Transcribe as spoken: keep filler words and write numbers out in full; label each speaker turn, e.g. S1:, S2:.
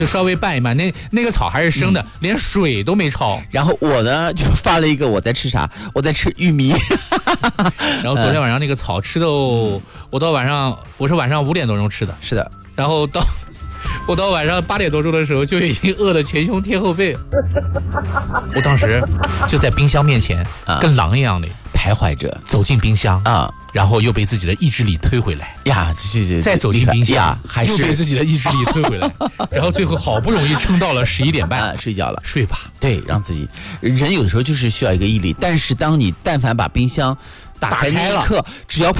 S1: 就稍微拌一拌，那那个草还是生的，嗯、连水都没焯。
S2: 然后我呢就发了一个我在吃啥，我在吃玉米。
S1: 然后昨天晚上那个草吃的、哦，嗯、我到晚上我是晚上五点多钟吃的，
S2: 是的。
S1: 然后到我到晚上八点多钟的时候就已经饿得前胸贴后背。我当时就在冰箱面前、啊、跟狼一样的
S2: 徘徊着，
S1: 走进冰箱
S2: 啊。
S1: 然后又被自己的意志力推回来
S2: 呀，这这
S1: 再走进冰箱
S2: 呀，还是
S1: 又被自己的意志力推回来，然后最后好不容易撑到了十一点半、
S2: 啊，睡觉了，
S1: 睡吧。
S2: 对，让自己人有的时候就是需要一个毅力，但是当你但凡把冰箱打开那一刻，只要